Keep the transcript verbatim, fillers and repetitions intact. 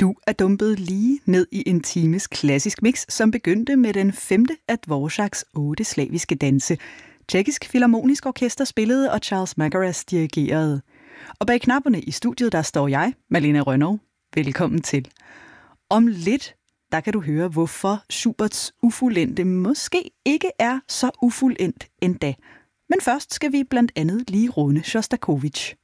Du er dumpet lige ned i en times klassisk mix, som begyndte med den femte af Dvoraks otte slaviske danse. Tjekkisk Filharmonisk Orkester spillede, og Charles Magarras dirigerede. Og bag knapperne i studiet, der står jeg, Malene Rønnow. Velkommen til. Om lidt, der kan du høre, hvorfor Schuberts ufuldendte måske ikke er så ufuldendt endda. Men først skal vi blandt andet lige runde Sjostakovitj.